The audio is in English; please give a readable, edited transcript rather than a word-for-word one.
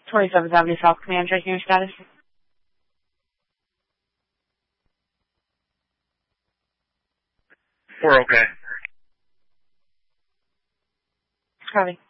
27th Avenue South Command, checking your status. We're okay. Copy.